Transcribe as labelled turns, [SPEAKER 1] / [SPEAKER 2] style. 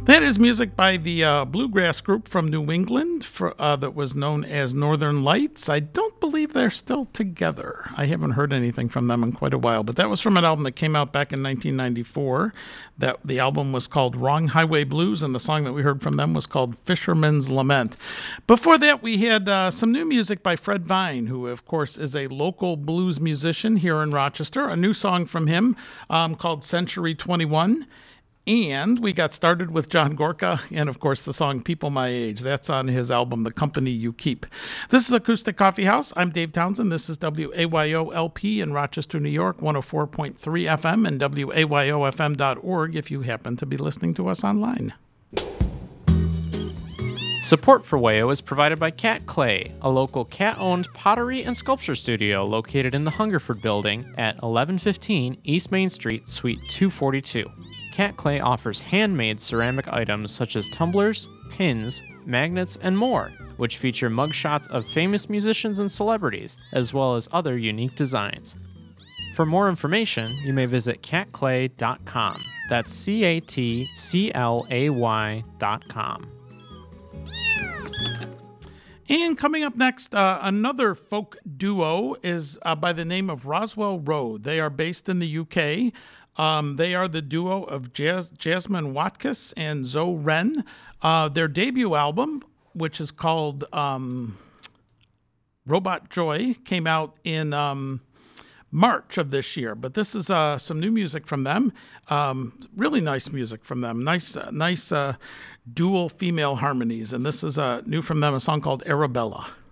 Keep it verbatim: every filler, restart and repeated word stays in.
[SPEAKER 1] That is music by the uh, bluegrass group from New England for, uh, that was known as Northern Lights. I don't believe they're still together. I haven't heard anything from them in quite a while, but that was from an album that came out back in nineteen ninety-four. That the album was called Wrong Highway Blues, and the song that we heard from them was called Fisherman's Lament. Before that, we had uh, some new music by Fred Vine, who, of course, is a local blues musician here in Rochester. A new song from him um, called Century twenty-one. And we got started with John Gorka and, of course, the song People My Age. That's on his album, The Company You Keep. This is Acoustic Coffee House. I'm Dave Townsend. This is W A Y O L P in Rochester, New York, one oh four point three F M and W A Y O F M dot org if you happen to be listening to us online.
[SPEAKER 2] Support for W A O is provided by Cat Clay, a local cat-owned pottery and sculpture studio located in the Hungerford Building at eleven fifteen East Main Street, Suite two forty-two. Cat Clay offers handmade ceramic items such as tumblers, pins, magnets, and more, which feature mugshots of famous musicians and celebrities, as well as other unique designs. For more information, you may visit cat clay dot com. That's C A T C L A Y dot com.
[SPEAKER 1] And coming up next, uh, another folk duo is uh, by the name of Roswell Road. They are based in the U K. Um, they are the duo of Jas- Jasmine Watkiss and Zoe Wren. Uh, their debut album, which is called um, Robot Joy, came out in um, March of this year. But this is uh, some new music from them. Um, really nice music from them. Nice, uh, nice uh, dual female harmonies. And this is uh, new from them, a song called Arabella.